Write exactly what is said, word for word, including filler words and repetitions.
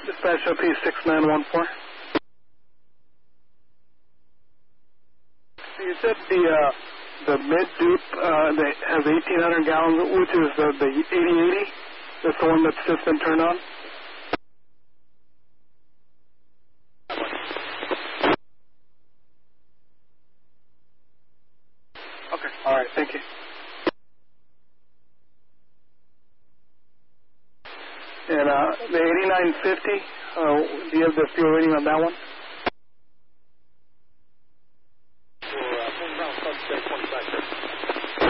Dispatch O P six nine one four. You said the uh, the mid dupe uh, that has eighteen hundred gallons, which is uh, the eighty eighty. That's the one that's just been turned on. Okay. All right. Thank you. And uh, the eighty-nine fifty. Uh, do you have the fuel rating on that one?